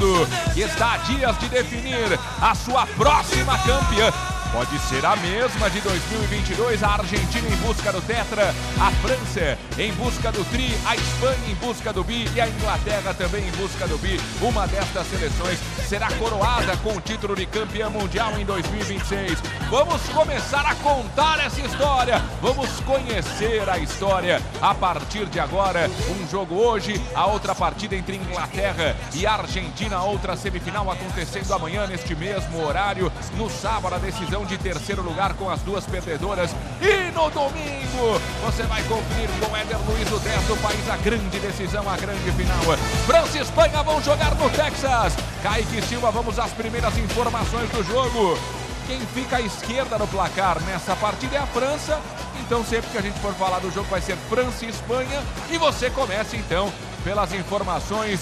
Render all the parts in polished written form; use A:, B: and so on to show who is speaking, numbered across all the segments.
A: mundo, que está a dias de definir a sua próxima campeã. Pode ser a mesma de 2022, a Argentina em busca do Tetra, a França em busca do Tri, a Espanha em busca do Bi e a Inglaterra também em busca do Bi. Uma destas seleções será coroada com o título de campeã mundial em 2026. Vamos começar a contar essa história, vamos conhecer a história a partir de agora. Um jogo hoje, a outra partida entre Inglaterra e Argentina, a outra semifinal acontecendo amanhã neste mesmo horário. No sábado, a decisão de terceiro lugar com as duas perdedoras. E no domingo, você vai conferir com Éder Luiz, o 10 do país, a grande decisão, a grande final. França e Espanha vão jogar no Texas. Kaique Silva, vamos às primeiras informações do jogo. Quem fica à esquerda no placar nessa partida é a França. Então sempre que a gente for falar do jogo vai ser França e Espanha. E você começa então pelas informações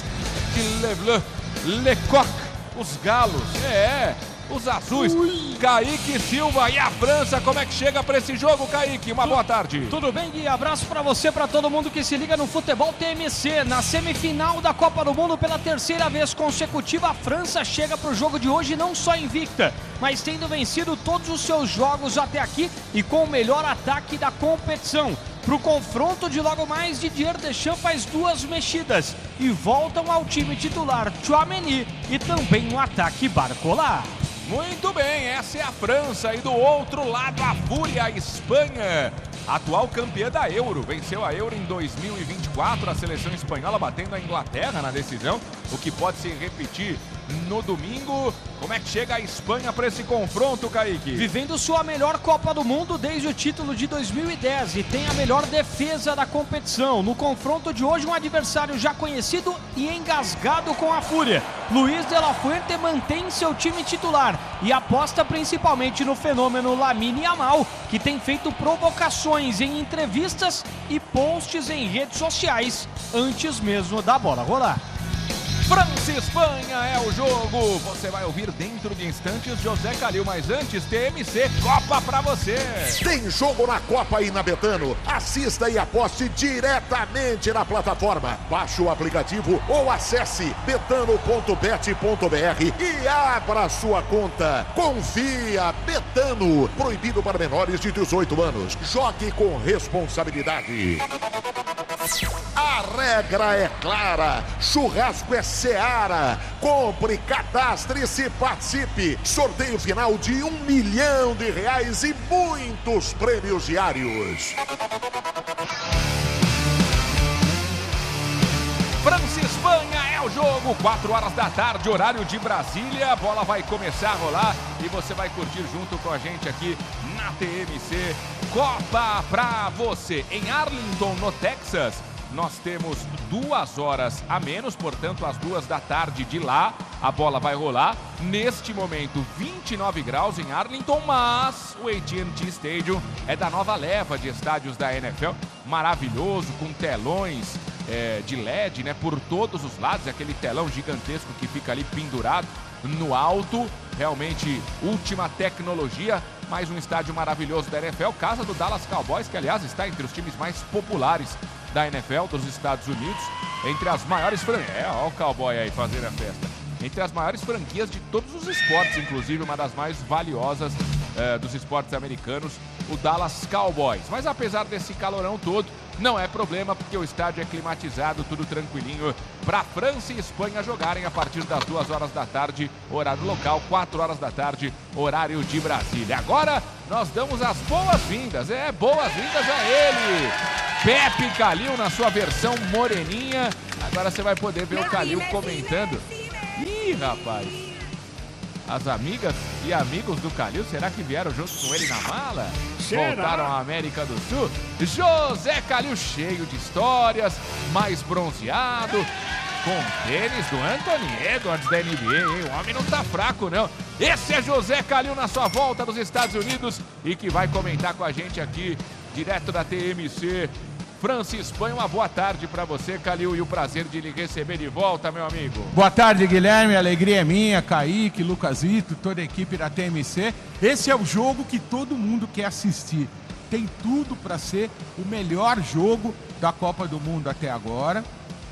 A: de Lecoq, os galos. Os azuis. Kaique Silva e a França, como é que chega para esse jogo, Kaique? Uma boa tarde.
B: Tudo bem, Gui? Abraço para você, para todo mundo que se liga no Futebol TMC. Na semifinal da Copa do Mundo, pela terceira vez consecutiva, a França chega para o jogo de hoje não só invicta, mas tendo vencido todos os seus jogos até aqui e com o melhor ataque da competição. Para o confronto de logo mais, Didier Deschamps faz duas mexidas e voltam ao time titular Tchouaméni e também no ataque Barcola.
A: Muito bem, essa é a França. E do outro lado, a Fúria, a Espanha. Atual campeã da Euro, venceu a Euro em 2024, a seleção espanhola batendo a Inglaterra na decisão, o que pode se repetir no domingo. Como é que chega a Espanha para esse confronto, Kaique?
B: Vivendo sua melhor Copa do Mundo desde o título de 2010 e tem a melhor defesa da competição. No confronto de hoje, um adversário já conhecido e engasgado com a Fúria. Luis de la Fuente mantém seu time titular e aposta principalmente no fenômeno Lamine Yamal, que tem feito provocações em entrevistas e posts em redes sociais antes mesmo da bola rolar.
A: França e Espanha é o jogo. Você vai ouvir dentro de instantes José Calil, mas antes TMC Copa pra você.
C: Tem jogo na Copa e na Betano. Assista e aposte diretamente na plataforma. Baixe o aplicativo ou acesse betano.bet.br e abra sua conta. Confia, Betano. Proibido para menores de 18 anos. Jogue com responsabilidade. A regra é clara. Churrasco é Seara. Compre, cadastre-se e participe. Sorteio final de R$1 milhão e muitos prêmios diários.
A: França e Espanha é o jogo, 4 horas da tarde, horário de Brasília. A bola vai começar a rolar e você vai curtir junto com a gente aqui na TMC Copa pra você. Em Arlington, no Texas, nós temos 2 horas a menos, portanto, às 2 da tarde de lá, a bola vai rolar. Neste momento, 29 graus em Arlington, mas o AT&T Stadium é da nova leva de estádios da NFL. Maravilhoso, com telões de LED, né, por todos os lados, aquele telão gigantesco que fica ali pendurado no alto. Realmente, última tecnologia. Mais um estádio maravilhoso da NFL, casa do Dallas Cowboys, que aliás está entre os times mais populares da NFL dos Estados Unidos, entre as maiores franquias. Olha o Cowboy aí fazendo a festa. Entre as maiores franquias de todos os esportes, inclusive uma das mais valiosas dos esportes americanos, o Dallas Cowboys. Mas apesar desse calorão todo, não é problema, porque o estádio é climatizado, tudo tranquilinho, para França e Espanha jogarem a partir das 2 horas da tarde, horário local, 4 horas da tarde, horário de Brasília. Agora, nós damos as boas-vindas, boas-vindas a ele, Pepe Calil, na sua versão moreninha. Agora você vai poder ver o Calil comentando. Ih, rapaz, as amigas e amigos do Calil, será que vieram junto com ele na mala? Voltaram à América do Sul. José Calil, cheio de histórias, mais bronzeado, com tênis do Anthony Edwards da NBA, hein? O homem não tá fraco, não. Esse é José Calil na sua volta dos Estados Unidos e que vai comentar com a gente aqui, direto da TMC. França e Espanha, uma boa tarde para você, Calil, e o prazer de lhe receber de volta, meu amigo.
D: Boa tarde, Guilherme, a alegria é minha, Kaique, Lucasito, toda a equipe da TMC. Esse é o jogo que todo mundo quer assistir. Tem tudo para ser o melhor jogo da Copa do Mundo até agora.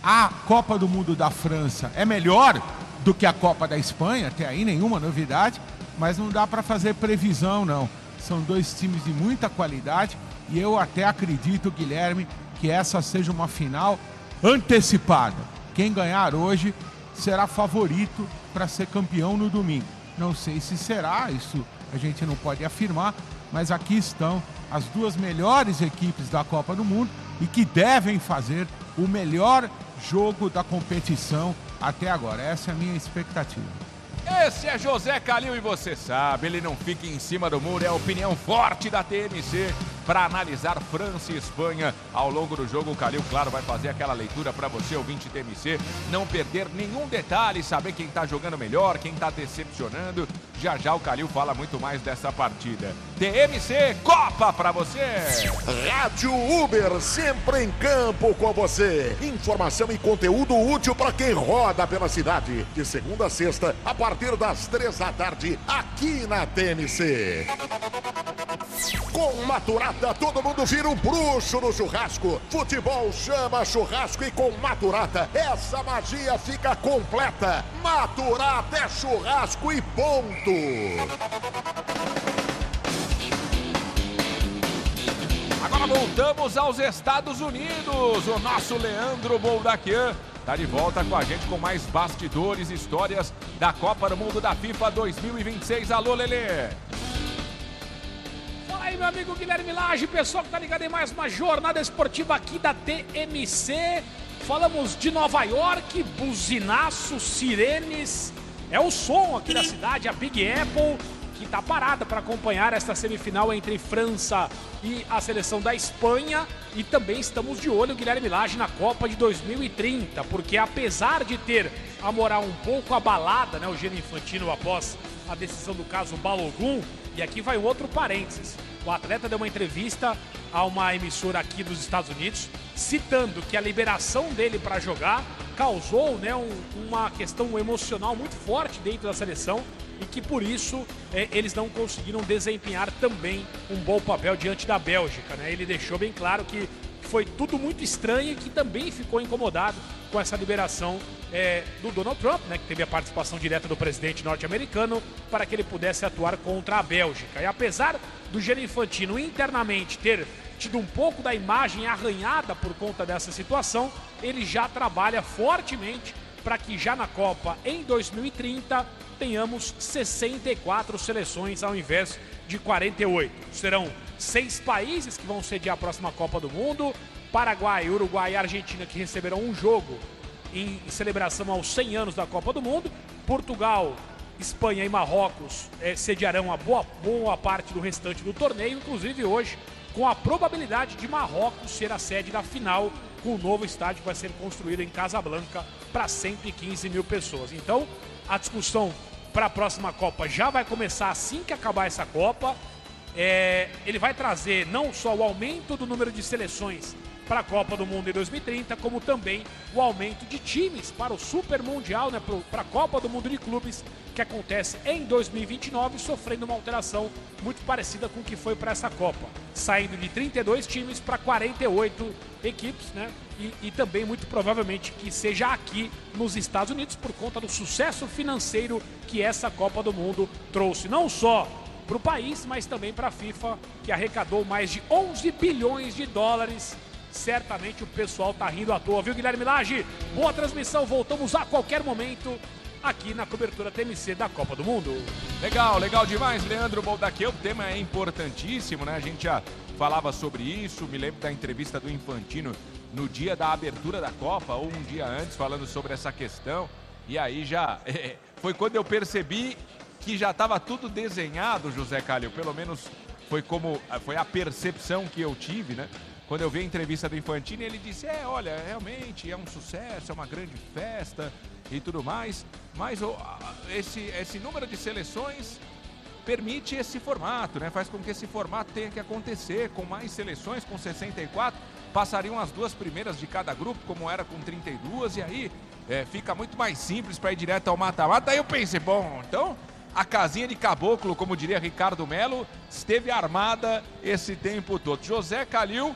D: a Copa do Mundo da França é melhor do que a Copa da Espanha, até aí nenhuma novidade, mas não dá para fazer previsão, não. São dois times de muita qualidade e eu até acredito, Guilherme, que essa seja uma final antecipada. Quem ganhar hoje será favorito para ser campeão no domingo. Não sei se será, isso a gente não pode afirmar, mas aqui estão as duas melhores equipes da Copa do Mundo e que devem fazer o melhor jogo da competição até agora. Essa é a minha expectativa.
A: Esse é José Calil e você sabe, ele não fica em cima do muro, é a opinião forte da TMC para analisar França e Espanha ao longo do jogo. O Calil, claro, vai fazer aquela leitura para você, ouvinte TMC, não perder nenhum detalhe, saber quem está jogando melhor, quem está decepcionando. Já já o Calil fala muito mais dessa partida. TMC Copa para você!
C: Rádio Uber, sempre em campo com você. Informação e conteúdo útil para quem roda pela cidade. De segunda a sexta, a partir das 3 da tarde, aqui na TMC. Com Maturata, todo mundo vira um bruxo no churrasco. Futebol chama churrasco e com Maturata, essa magia fica completa. Maturata é churrasco e ponto.
A: Agora voltamos aos Estados Unidos. O nosso Leandro Boldaquian está de volta com a gente com mais bastidores, histórias da Copa do Mundo da FIFA 2026. Alô, Lelê!
B: Fala aí, meu amigo Guilherme Lage, pessoal que tá ligado em mais uma jornada esportiva aqui da TMC. Falamos de Nova York, buzinaços, sirenes. É o som aqui da cidade, a Big Apple, que tá parada para acompanhar esta semifinal entre França e a seleção da Espanha. E também estamos de olho, Guilherme Lage, na Copa de 2030, porque apesar de ter a moral um pouco abalada, né, o Gianni Infantino após a decisão do caso Balogun, e aqui vai um outro parênteses. O atleta deu uma entrevista a uma emissora aqui dos Estados Unidos, citando que a liberação dele para jogar causou, né, uma questão emocional muito forte dentro da seleção e que por isso eles não conseguiram desempenhar também um bom papel diante da Bélgica, né? Ele deixou bem claro que foi tudo muito estranho e que também ficou incomodado com essa liberação do Donald Trump, né, que teve a participação direta do presidente norte-americano para que ele pudesse atuar contra a Bélgica. E apesar do Gianni Infantino internamente ter tido um pouco da imagem arranhada por conta dessa situação, ele já trabalha fortemente para que já na Copa em 2030 tenhamos 64 seleções ao invés de 48. Serão 6 países que vão sediar a próxima Copa do Mundo: Paraguai, Uruguai e Argentina, que receberão um jogo em celebração aos 100 anos da Copa do Mundo. Portugal, Espanha e Marrocos sediarão a boa parte do restante do torneio, inclusive hoje, com a probabilidade de Marrocos ser a sede da final, com o novo estádio que vai ser construído em Casablanca para 115 mil pessoas. Então, a discussão para a próxima Copa já vai começar assim que acabar essa Copa. Ele vai trazer não só o aumento do número de seleções para a Copa do Mundo em 2030, como também o aumento de times para o Super Mundial, né, para a Copa do Mundo de Clubes, que acontece em 2029, sofrendo uma alteração muito parecida com o que foi para essa Copa, saindo de 32 times para 48 equipes, né? E também muito provavelmente que seja aqui nos Estados Unidos, por conta do sucesso financeiro que essa Copa do Mundo trouxe, não só para o país, mas também para a FIFA, que arrecadou mais de 11 bilhões de dólares. Certamente o pessoal tá rindo à toa, viu, Guilherme Lage? Boa transmissão, voltamos a qualquer momento aqui na cobertura TMC da Copa do Mundo.
A: Legal, legal demais, Leandro Boldaquian. O tema é importantíssimo, né? A gente já falava sobre isso, me lembro da entrevista do Infantino no dia da abertura da Copa, ou um dia antes, falando sobre essa questão. E aí já foi quando eu percebi que já estava tudo desenhado, José Calil. Pelo menos foi a percepção que eu tive, né? Quando eu vi a entrevista do Infantino, ele disse, olha, realmente é um sucesso, é uma grande festa e tudo mais, mas esse número de seleções permite esse formato, né? Faz com que esse formato tenha que acontecer com mais seleções, com 64, passariam as 2 primeiras de cada grupo, como era com 32, e aí fica muito mais simples para ir direto ao mata-mata. Aí eu pensei, bom, então a casinha de caboclo, como diria Ricardo Melo, esteve armada esse tempo todo. José Calil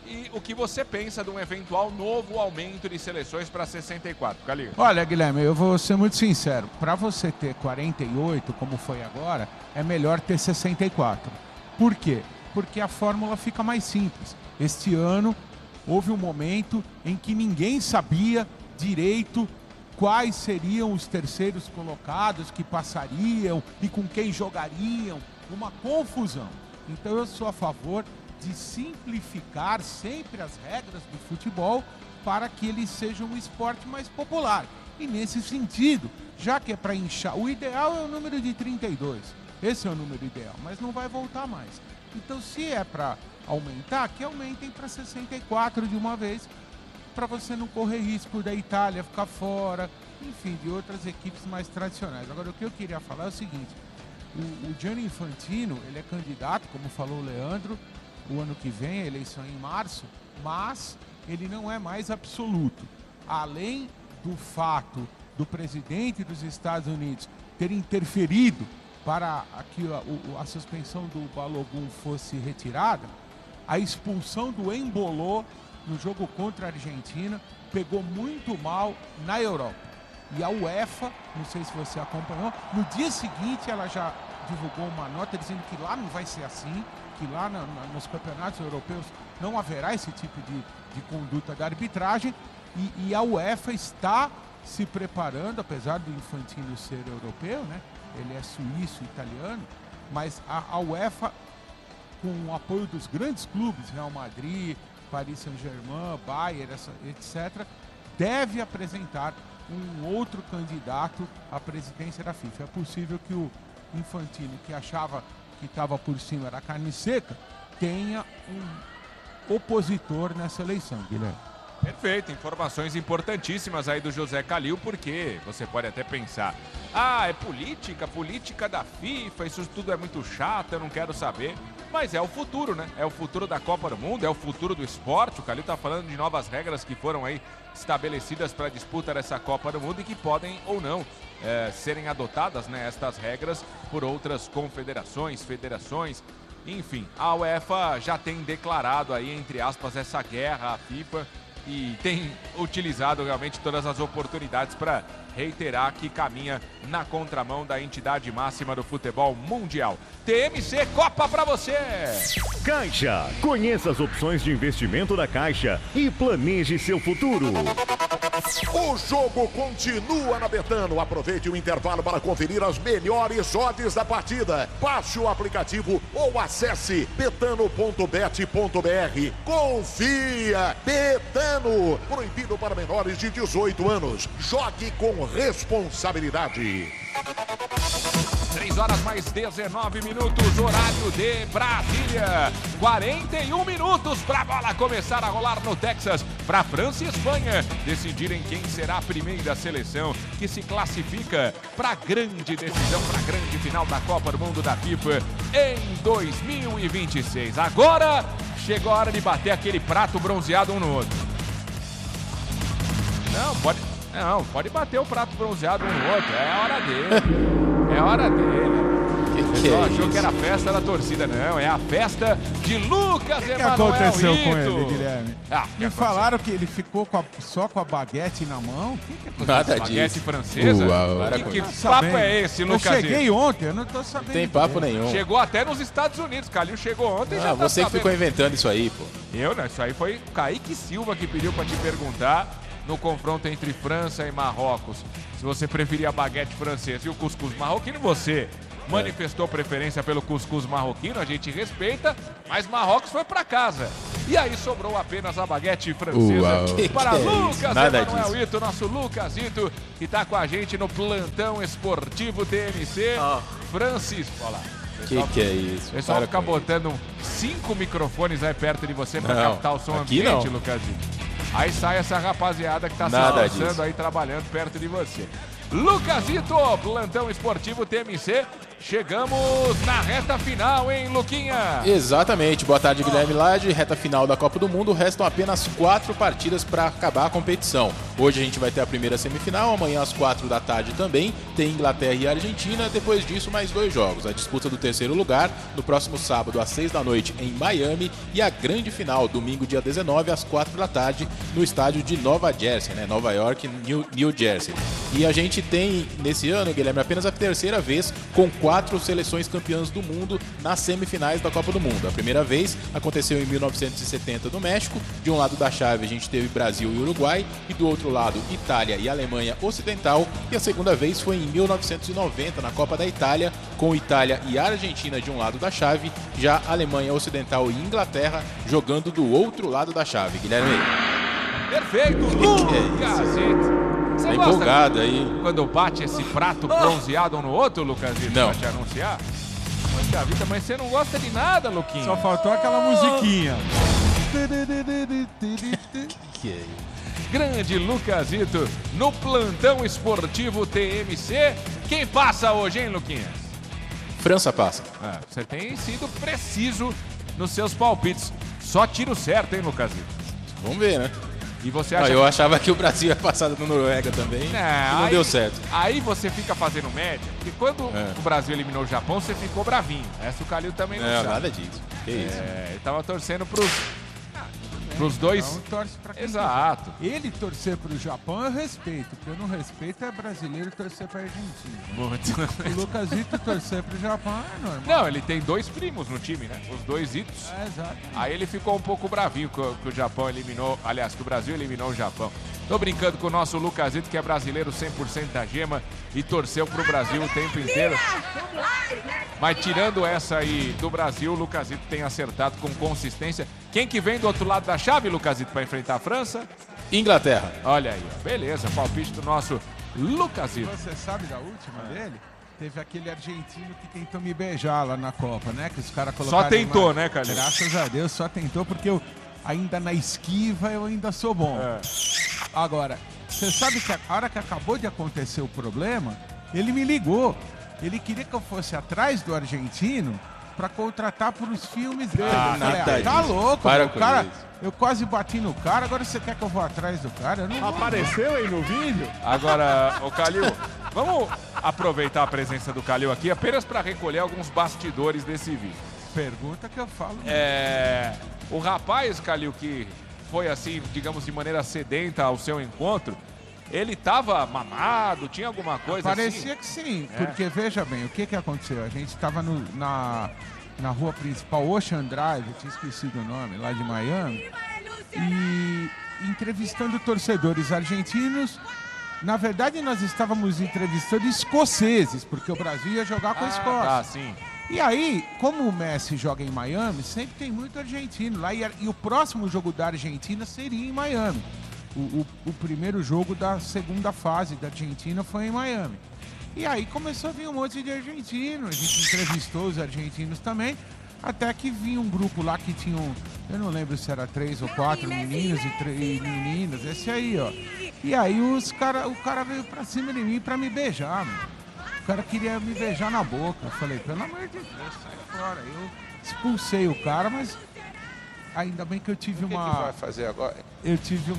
A: e o que você pensa de um eventual novo aumento de seleções para 64, Calil?
D: Olha, Guilherme, eu vou ser muito sincero. Para você ter 48, como foi agora, é melhor ter 64. Por quê? Porque a fórmula fica mais simples. Este ano houve um momento em que ninguém sabia direito quais seriam os terceiros colocados que passariam e com quem jogariam. Uma confusão. Então eu sou a favor de simplificar sempre as regras do futebol para que ele seja um esporte mais popular. E nesse sentido, já que é para inchar, o ideal é o número de 32. Esse é o número ideal, mas não vai voltar mais. Então, se é para aumentar, que aumentem para 64 de uma vez, para você não correr risco da Itália ficar fora, enfim, de outras equipes mais tradicionais. Agora, o que eu queria falar é o seguinte, o Gianni Infantino, ele é candidato, como falou o Leandro, o ano que vem, a eleição é em março, mas ele não é mais absoluto. Além do fato do presidente dos Estados Unidos ter interferido para que a suspensão do Balogun fosse retirada, a expulsão do Emboló no jogo contra a Argentina pegou muito mal na Europa. E a UEFA, não sei se você acompanhou, no dia seguinte ela já divulgou uma nota dizendo que lá não vai ser assim, que lá nos campeonatos europeus não haverá esse tipo de conduta da arbitragem, e a UEFA está se preparando, apesar do Infantino ser europeu, né? Ele é suíço, italiano, mas a UEFA, com o apoio dos grandes clubes, Real Madrid, Paris Saint-Germain, Bayern, etc., deve apresentar um outro candidato à presidência da FIFA. É possível que o Infantino, que achava que estava por cima da carne seca, tenha um opositor nessa eleição, Guilherme.
A: Perfeito, informações importantíssimas aí do José Calil, porque você pode até pensar, é política da FIFA, isso tudo é muito chato, eu não quero saber. Mas é o futuro, né? É o futuro da Copa do Mundo, é o futuro do esporte. O Calil está falando de novas regras que foram aí estabelecidas para a disputa dessa Copa do Mundo e que podem ou não serem adotadas, né, estas regras por outras confederações, federações. Enfim, a UEFA já tem declarado aí, entre aspas, essa guerra à FIFA e tem utilizado realmente todas as oportunidades para reiterar que caminha na contramão da entidade máxima do futebol mundial. TMC Copa para você!
E: Caixa. Conheça as opções de investimento da Caixa e planeje seu futuro.
C: O jogo continua na Betano. Aproveite o intervalo para conferir as melhores odds da partida. Baixe o aplicativo ou acesse betano.bet.br. Confia! Betano. Proibido para menores de 18 anos. Jogue com responsabilidade.
A: 3 horas mais 19 minutos, horário de Brasília. 41 minutos para a bola começar a rolar no Texas, para França e Espanha decidirem quem será a primeira seleção que se classifica para a grande decisão, para a grande final da Copa do Mundo da FIFA em 2026. Agora chegou a hora de bater aquele prato bronzeado um no outro. Não, pode bater o prato bronzeado um no outro, é a hora dele. É hora dele. O pessoal achou que era a festa da torcida. Não, é a festa de Lucas Emanuel.
D: O que aconteceu
A: Ito
D: com ele, Guilherme? Me falaram que ele ficou só com a baguete na mão. O que aconteceu?
F: Nada
A: Baguete
F: disso.
A: francesa? Que papo é esse, Lucas?
D: Eu cheguei ontem, eu não tô sabendo.
F: Não tem papo nenhum.
A: Chegou até nos Estados Unidos. Calil chegou ontem e já tá
F: você que
A: sabendo.
F: ficou inventando isso aí, pô.
A: Eu, né? Isso aí foi o Kaique Silva que pediu pra te perguntar no confronto entre França e Marrocos. Se você preferia a baguete francesa e o cuscuz marroquino, você manifestou preferência pelo cuscuz marroquino, a gente respeita, mas Marrocos foi pra casa. E aí sobrou apenas a baguete francesa para Lucas Emanuel Ito, nosso Lucas Ito, que tá com a gente no plantão esportivo TMC. Francisco, olha lá.
F: Que é isso?
A: O pessoal fica botando 5 microfones aí perto de você pra captar o som ambiente, Lucas Ito. Aí sai essa rapaziada que tá se lançando aí, trabalhando perto de você. Lucas Ito, plantão esportivo TMC. chegamos na reta final, hein, Luquinha?
F: Exatamente. Boa tarde, Guilherme Lage. Reta final da Copa do Mundo. Restam apenas 4 partidas para acabar a competição. Hoje a gente vai ter a primeira semifinal. Amanhã às 4 da tarde também. Tem Inglaterra e Argentina. Depois disso, mais 2 jogos. A disputa do terceiro lugar no próximo sábado às 6 da noite em Miami. E a grande final, domingo, dia 19, às 4 da tarde, no estádio de Nova Jersey, né? Nova York, New Jersey. E a gente tem, nesse ano, Guilherme, apenas a terceira vez com 4 seleções campeãs do mundo nas semifinais da Copa do Mundo. A primeira vez aconteceu em 1970 no México. De um lado da chave a gente teve Brasil e Uruguai e do outro lado Itália e Alemanha Ocidental. E a segunda vez foi em 1990 na Copa da Itália, com Itália e Argentina de um lado da chave, já Alemanha Ocidental e Inglaterra jogando do outro lado da chave. Guilherme.
A: Perfeito, Lucasito. Você
F: Tá
A: gosta
F: empolgado aí.
A: quando bate esse prato bronzeado um no outro, Lucasito,
F: Não.
A: pra te anunciar? Poxa vida, mas você não gosta de nada, Luquinha.
D: Só faltou aquela musiquinha.
F: Que é isso?
A: Grande Lucasito no plantão esportivo TMC. Quem passa hoje, hein, Luquinha?
F: França passa.
A: Você tem sido preciso nos seus palpites. Só tiro certo, hein, Lucasito?
F: Vamos ver, né?
A: E você acha
F: Eu achava que o Brasil ia passar no Noruega também. E não
A: aí,
F: deu certo.
A: Aí você fica fazendo média, porque quando o Brasil eliminou o Japão, você ficou bravinho. Essa o Calil também não
F: Não,
A: sabe.
F: nada disso. Que isso?
A: Ele tava torcendo pros dois.
D: Então, torce pra quem
A: Exato.
D: quiser. Ele torcer pro Japão eu respeito. O que eu não respeito é brasileiro torcer pra Argentina.
A: Muito.
D: O Lucasito torcer pro Japão é normal.
A: Não, ele tem 2 primos no time, né? Os 2 itos.
D: Exato.
A: Aí ele ficou um pouco bravinho que o Japão eliminou, aliás, que o Brasil eliminou o Japão. Tô brincando com o nosso Lucasito, que é brasileiro 100% da gema e torceu pro Brasil o tempo inteiro. Mas tirando essa aí do Brasil, o Lucasito tem acertado com consistência. Quem que vem do outro lado da chave, Lucasito, para enfrentar a França?
F: Inglaterra.
A: Olha aí, ó. Beleza, palpite do nosso Lucasito.
D: Você sabe da última dele? Teve aquele argentino que tentou me beijar lá na Copa, né? Que os caras colocaram...
A: Só tentou, né, Calil?
D: Graças a Deus, só tentou, porque eu ainda na esquiva eu ainda sou bom. Agora, você sabe que a hora que acabou de acontecer o problema, ele me ligou. Ele queria que eu fosse atrás do argentino pra contratar pros filmes dele. Eu falei,
F: nada
D: tá
F: disso.
D: louco,
F: Para
D: meu,
F: com
D: cara.
F: isso.
D: Eu quase bati no cara, agora você quer que eu vou atrás do cara? Eu não vou.
G: Apareceu aí no vídeo?
A: Agora, ô Calil, vamos aproveitar a presença do Calil aqui apenas para recolher alguns bastidores desse vídeo.
D: Pergunta que eu falo.
A: O rapaz, Calil, que foi assim, digamos, de maneira sedenta ao seu encontro, ele tava mamado, tinha alguma coisa
D: Parecia
A: assim?
D: que sim, porque veja bem, o que aconteceu? A gente estava na rua principal, Ocean Drive, eu tinha esquecido o nome, lá de Miami, e entrevistando torcedores argentinos. Na verdade, nós estávamos entrevistando escoceses, porque o Brasil ia jogar com a Escócia.
A: Tá, sim.
D: E aí, como o Messi joga em Miami, sempre tem muito argentino lá, e o próximo jogo da Argentina seria em Miami. O primeiro jogo da segunda fase da Argentina foi em Miami. E aí começou a vir um monte de argentinos, a gente entrevistou os argentinos também, até que vinha um grupo lá que tinham, eu não lembro se era 3 ou 4 meninos e 3 meninas, esse aí, ó. E aí o cara veio pra cima de mim pra me beijar, meu. O cara queria me beijar na boca. Eu falei, pelo amor de Deus, sai fora. Eu expulsei o cara, mas ainda bem que eu tive
H: O que vai fazer agora?
D: Eu tive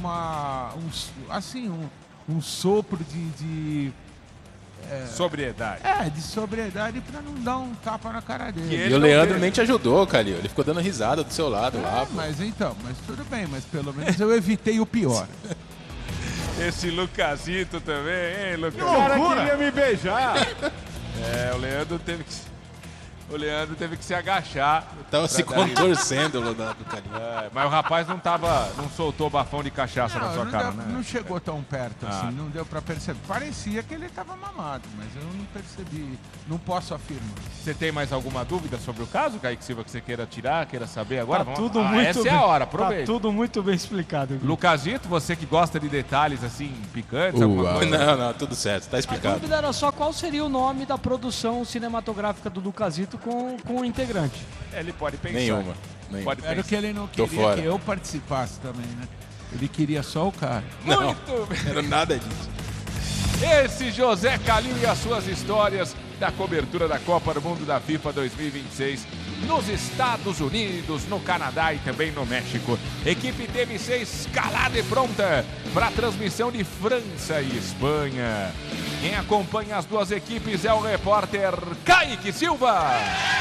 D: um sopro de
A: Sobriedade.
D: de sobriedade pra não dar um tapa na cara dele.
A: Ele
F: E o
A: não
F: Leandro
A: teve.
F: nem te ajudou, Calil. Ele ficou dando risada do seu lado lá. Pô.
D: Mas tudo bem, mas pelo menos eu evitei o pior.
A: Esse Lucasito também, hein, Lucas?
G: O cara queria me beijar.
A: O Leandro teve que se agachar.
F: Tava se contorcendo do Calil.
A: Mas o rapaz não soltou bafão de cachaça na sua cara, né?
D: Não chegou tão perto assim, não deu pra perceber. Parecia que ele tava mamado, mas eu não percebi, não posso afirmar.
A: Você tem mais alguma dúvida sobre o caso, Kaique Silva, que você queira tirar, queira saber agora?
B: Tá tudo muito
A: essa
B: bem,
A: é a hora,
B: tá
A: aproveita.
B: tudo muito bem explicado. Gui.
A: Lucasito, você que gosta de detalhes assim, picantes, alguma coisa?
F: Não, tudo certo, tá
B: A
F: explicado.
B: dúvida era só qual seria o nome da produção cinematográfica do Lucasito com o integrante.
A: Ele pode pensar.
F: Nenhuma.
A: Pode
D: Era
A: pensar.
D: que ele não
F: Tô
D: queria
F: fora.
D: que eu participasse também, né? Ele queria só o cara.
F: Não,
A: Muito bem.
F: era nada disso.
A: Esse José Calil e as suas histórias da cobertura da Copa do Mundo da FIFA 2026 nos Estados Unidos, no Canadá e também no México. Equipe TMC escalada e pronta para a transmissão de França e Espanha. Quem acompanha as duas equipes é o repórter Kaique Silva.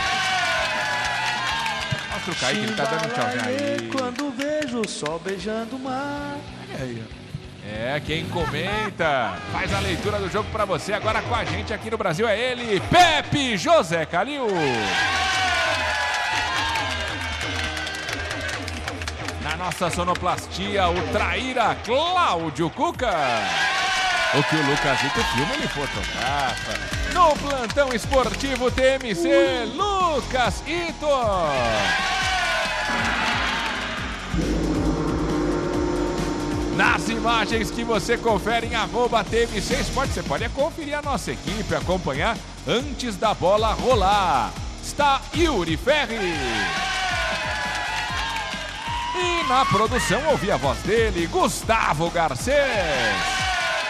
A: Mostra o Kaique, ele tá dando um tchauzinho aí.
H: Quando vejo o sol beijando o mar. Olha aí, ó.
A: Quem comenta, faz a leitura do jogo para você agora com a gente aqui no Brasil é ele, Pepe José Calil. Na nossa sonoplastia, o traíra Cláudio Cuca. O que o Lucasito filma, ele fotografa. No plantão esportivo TMC, Lucas Ito. Nas imagens que você confere em @TMC Esporte, você pode conferir a nossa equipe, acompanhar antes da bola rolar. Está Yuri Ferri. E na produção, ouvi a voz dele, Gustavo Garcês.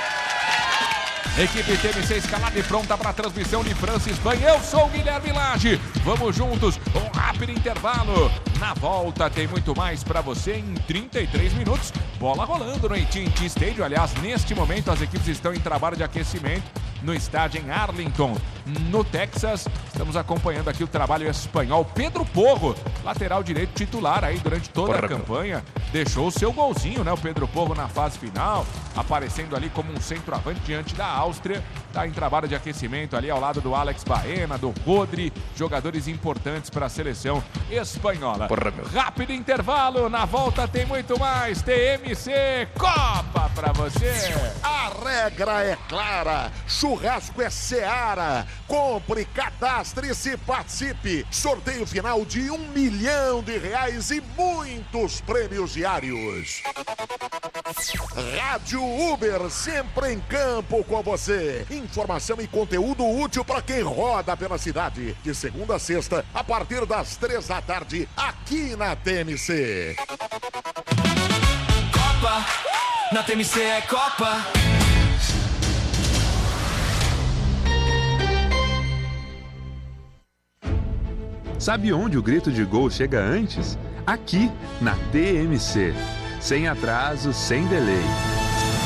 A: Equipe TMC escalada e pronta para a transmissão de França e Espanha. Eu sou o Guilherme Lage. Vamos juntos, um rápido intervalo. Na volta tem muito mais para você em 33 minutos. Bola rolando no AT&T Stadium. Aliás, neste momento as equipes estão em trabalho de aquecimento no estádio em Arlington, no Texas. Estamos acompanhando aqui o trabalho espanhol. Pedro Porro, lateral direito titular aí durante toda a campanha. Deixou o seu golzinho, né? O Pedro Porro na fase final, aparecendo ali como um centroavante diante da Áustria. Está em trabalho de aquecimento ali ao lado do Alex Baena, do Rodri, jogadores importantes para a seleção espanhola. Rápido intervalo, na volta tem muito mais. TMC Copa para você.
C: A regra é clara, churrasco é Seara. Compre, cadastre-se e participe. Sorteio final de R$1 milhão e muitos prêmios diários. Rádio Uber, sempre em campo com você. Informação e conteúdo útil para quem roda pela cidade. De segunda a sexta, a partir das 3 da tarde, aqui na TMC.
H: Copa, na TMC é Copa.
I: Sabe onde o grito de gol chega antes? Aqui, na TMC. Sem atraso, sem delay.